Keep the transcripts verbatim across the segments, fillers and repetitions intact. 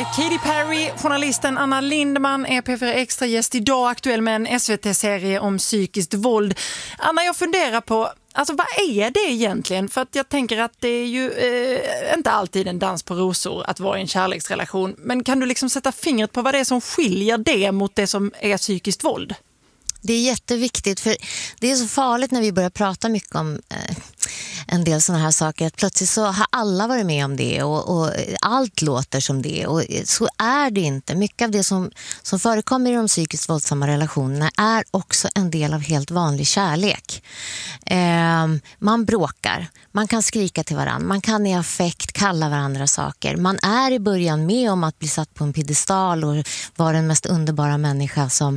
Katy Perry, journalisten Anna Lindman är P fyra Extra gäst idag, aktuell med en S V T-serie om psykiskt våld. Anna, jag funderar på, alltså vad är det egentligen? För att jag tänker att det är ju eh, inte alltid en dans på rosor att vara i en kärleksrelation. Men kan du liksom sätta fingret på vad det är som skiljer det mot det som är psykiskt våld? Det är jätteviktigt, för det är så farligt när vi börjar prata mycket om eh, en del sådana här saker, att plötsligt så har alla varit med om det och, och allt låter som det, och så är det inte. Mycket av det som, som förekommer i de psykiskt våldsamma relationerna är också en del av helt vanlig kärlek. Eh, man bråkar, man kan skrika till varandra, man kan i affekt kalla varandra saker. Man är i början med om att bli satt på en piedestal och vara den mest underbara människa som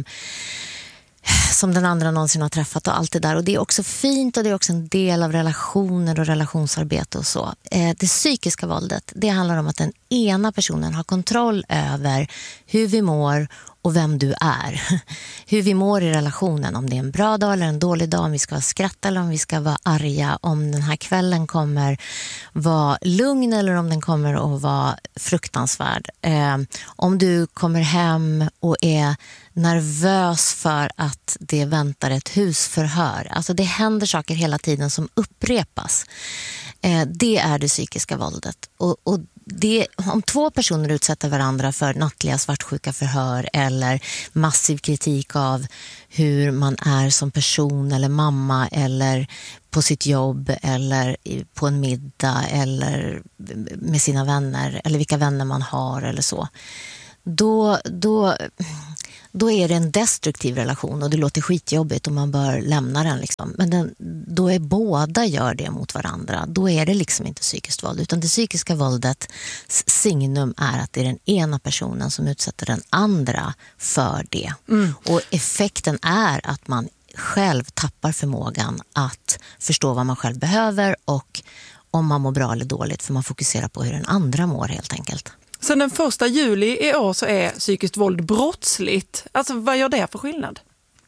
som den andra någonsin har träffat och allt det där. Och det är också fint och det är också en del av relationer och relationsarbete och så. Eh, det psykiska våldet, det handlar om att den ena personen har kontroll över hur vi mår och vem du är. Hur vi mår i relationen, om det är en bra dag eller en dålig dag, om vi ska vara skratta eller om vi ska vara arga, om den här kvällen kommer vara lugn eller om den kommer att vara fruktansvärd. Eh, om du kommer hem och är nervös för att det väntar ett husförhör. Alltså det händer saker hela tiden som upprepas. Eh, det är det psykiska våldet. Och, och det, om två personer utsätter varandra för nattliga svartsjuka förhör eller massiv kritik av hur man är som person eller mamma eller på sitt jobb eller på en middag eller med sina vänner eller vilka vänner man har eller så, då, då, då är det en destruktiv relation och det låter skitjobbigt och man bör lämna den liksom. Men den, då är båda gör det mot varandra. Då är det liksom inte psykiskt våld, utan det psykiska våldet signum är att det är den ena personen som utsätter den andra för det. Mm. Och effekten är att man själv tappar förmågan att förstå vad man själv behöver och om man mår bra eller dåligt, för man fokuserar på hur den andra mår helt enkelt. Sen den första juli i år så är psykiskt brottsligt. Alltså vad gör det för skillnad?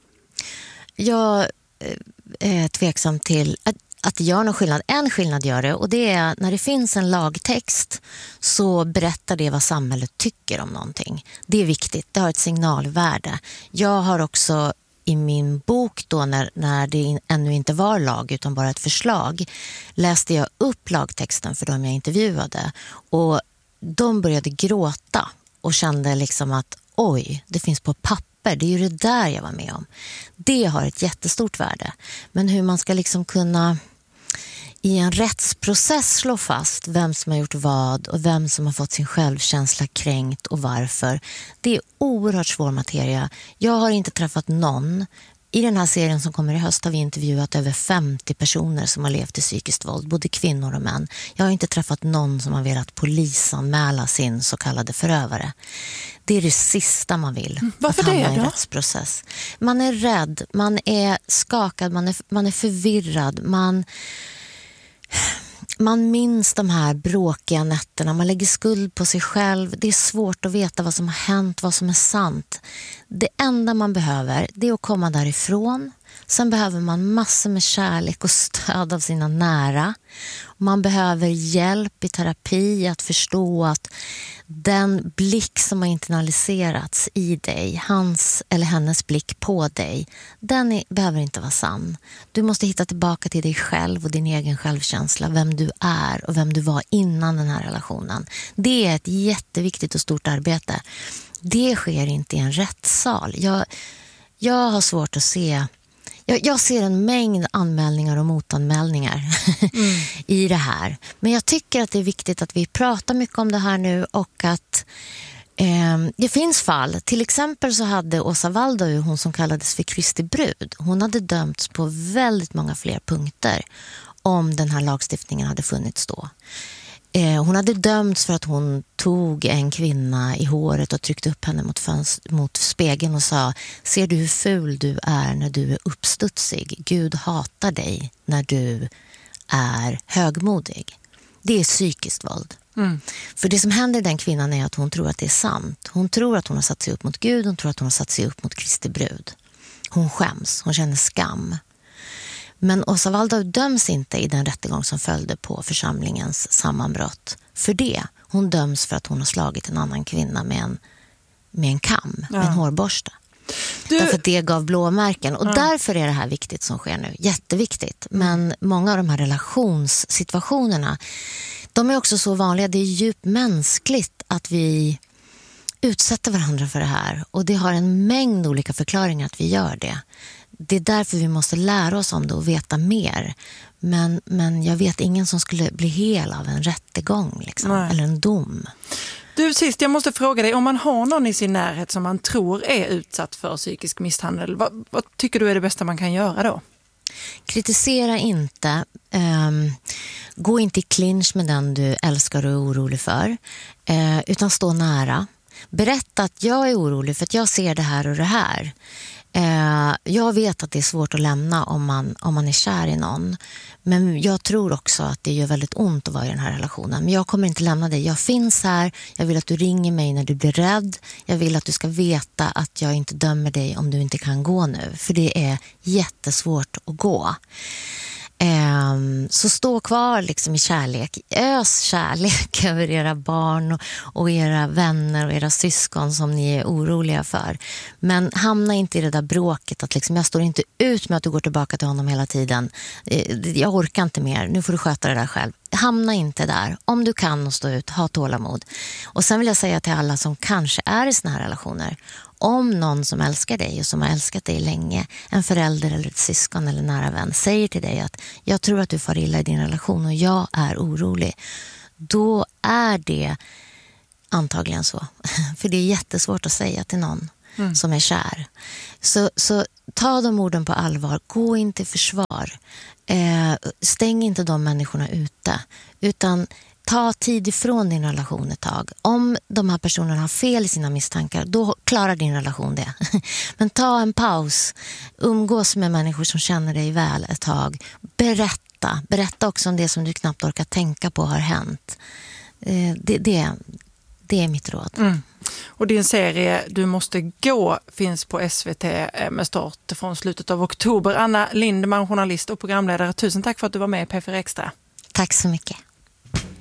Jag är tveksam till att, att det gör någon skillnad. En skillnad gör det, och det är när det finns en lagtext så berättar det vad samhället tycker om någonting. Det är viktigt, det har ett signalvärde. Jag har också i min bok då, när, när det ännu inte var lag utan bara ett förslag, läste jag upp lagtexten för dem jag intervjuade, och de började gråta och kände liksom att oj, det finns på papper, det är ju det där jag var med om. Det har ett jättestort värde. Men hur man ska liksom kunna i en rättsprocess slå fast vem som har gjort vad och vem som har fått sin självkänsla kränkt och varför, det är oerhört svår materia. Jag har inte träffat någon. I den här serien som kommer i höst har vi intervjuat över femtio personer som har levt i psykiskt våld, både kvinnor och män. Jag har inte träffat någon som har velat polisanmäla sin så kallade förövare. Det är det sista man vill. Mm, varför att hamna det då? I en rättsprocess. Man är rädd, man är skakad, man är, man är förvirrad, man... Man minns de här bråkiga nätterna, man lägger skuld på sig själv. Det är svårt att veta vad som har hänt, vad som är sant. Det enda man behöver, det är att komma därifrån. Sen behöver man massor med kärlek och stöd av sina nära. Man behöver hjälp i terapi att förstå att den blick som har internaliserats i dig, hans eller hennes blick på dig, den är, behöver inte vara sann. Du måste hitta tillbaka till dig själv och din egen självkänsla, vem du är och vem du var innan den här relationen. Det är ett jätteviktigt och stort arbete. Det sker inte i en rättssal. Jag, jag har svårt att se... Jag, jag ser en mängd anmälningar och motanmälningar mm. i det här. Men jag tycker att det är viktigt att vi pratar mycket om det här nu, och att eh, det finns fall. Till exempel så hade Åsa Waldau, hon som kallades för Kristi brud, hon hade dömts på väldigt många fler punkter om den här lagstiftningen hade funnits då. Hon hade dömts för att hon tog en kvinna i håret och tryckte upp henne mot, fönst- mot spegeln och sa: ser du hur ful du är när du är uppstudsig? Gud hatar dig när du är högmodig. Det är psykiskt våld. Mm. För det som händer i den kvinnan är att hon tror att det är sant. Hon tror att hon har satt sig upp mot Gud, hon tror att hon har satt sig upp mot Kristi brud. Hon skäms, hon känner skam. Men Åsa Waldau döms inte i den rättegång som följde på församlingens sammanbrott för det. Hon döms för att hon har slagit en annan kvinna med en, med en kam, Ja. med en hårborste. Du... Därför att det gav blåmärken. Och ja. därför är det här viktigt som sker nu. Jätteviktigt. Men många av de här relationssituationerna, de är också så vanliga. Det är djupt mänskligt att vi utsätter varandra för det här. Och det har en mängd olika förklaringar att vi gör det. Det är därför vi måste lära oss om det och veta mer. Men, men jag vet ingen som skulle bli hel av en rättegång liksom, eller en dom. Du, sist, jag måste fråga dig, om man har någon i sin närhet som man tror är utsatt för psykisk misshandel, vad, vad tycker du är det bästa man kan göra då? Kritisera inte. Um, gå inte i clinch med den du älskar och är orolig för. Uh, utan stå nära. Berätta att jag är orolig för att jag ser det här och det här. Uh, jag vet att det är svårt att lämna om man, om man är kär i någon. Men jag tror också att det gör väldigt ont att vara i den här relationen. Men jag kommer inte lämna dig. Jag finns här. Jag vill att du ringer mig när du blir rädd. Jag vill att du ska veta att jag inte dömer dig om du inte kan gå nu. För det är jättesvårt att gå. Um, så stå kvar liksom i kärlek. Ös kärlek över era barn och, och era vänner och era syskon som ni är oroliga för. Men hamna inte i det där bråket att liksom, jag står inte ut med att du går tillbaka till honom hela tiden. Jag orkar inte mer, nu får du sköta det där själv. Hamna inte där. Om du kan och stå ut, ha tålamod. Och sen vill jag säga till alla som kanske är i såna här relationer, om någon som älskar dig och som har älskat dig länge, en förälder eller ett syskon eller nära vän, säger till dig att jag tror att du far illa i din relation och jag är orolig, då är det antagligen så. För det är jättesvårt att säga till någon mm. som är kär. Så, så ta de orden på allvar, gå inte i försvar. Eh, stäng inte de människorna ute, utan ta tid ifrån din relation ett tag. Om de här personerna har fel i sina misstankar, då klarar din relation det. Men ta en paus. Umgås med människor som känner dig väl ett tag. Berätta. Berätta också om det som du knappt orkar tänka på har hänt. Det, det, det är mitt råd. Mm. Och din serie Du måste gå finns på S V T med start från slutet av oktober. Anna Lindman, journalist och programledare. Tusen tack för att du var med i P fyra Extra. Tack så mycket.